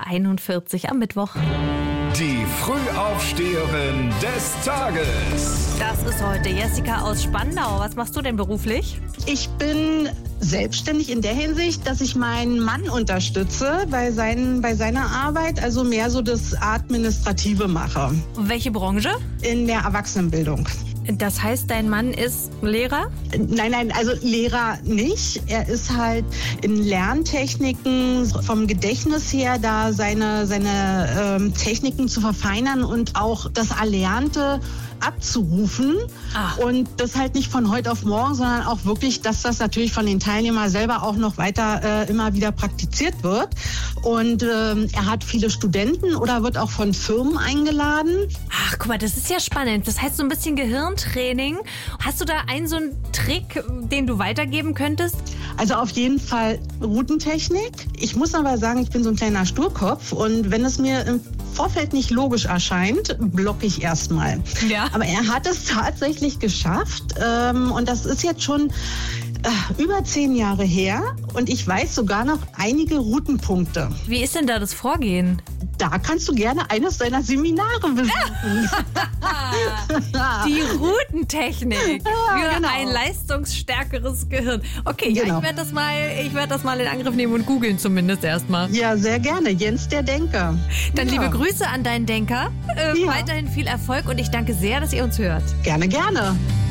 6:41 Uhr am Mittwoch. Die Frühaufsteherin des Tages. Das ist heute Jessica aus Spandau. Was machst du denn beruflich? Ich bin selbstständig in der Hinsicht, dass ich meinen Mann unterstütze bei seiner Arbeit, also mehr so das Administrative mache. Welche Branche? In der Erwachsenenbildung. Das heißt, dein Mann ist Lehrer? Nein, also Lehrer nicht. Er ist halt in Lerntechniken vom Gedächtnis her, da seine Techniken zu verfeinern und auch das Erlernte abzurufen. Und das halt nicht von heute auf morgen, sondern auch wirklich, dass das natürlich von den Teilnehmern selber auch noch weiter immer wieder praktiziert wird. Und er hat viele Studenten oder wird auch von Firmen eingeladen. Ach, guck mal, das ist ja spannend. Das heißt so ein bisschen Gehirntraining. Hast du da so einen Trick, den du weitergeben könntest? Also auf jeden Fall Routentechnik. Ich muss aber sagen, ich bin so ein kleiner Sturkopf und wenn es mir im Vorfeld nicht logisch erscheint, blocke ich erstmal. Ja. Aber er hat es tatsächlich geschafft und das ist jetzt schon über 10 Jahre her und ich weiß sogar noch einige Routenpunkte. Wie ist denn da das Vorgehen? Da kannst du gerne eines seiner Seminare besuchen. Die Routentechnik für genau. ein leistungsstärkeres Gehirn. Okay, Genau. ja, ich werd das mal in Angriff nehmen und googeln zumindest erstmal. Ja, sehr gerne. Jens der Denker. Dann Ja. liebe Grüße an deinen Denker. Ja. Weiterhin viel Erfolg und ich danke sehr, dass ihr uns hört. Gerne, gerne.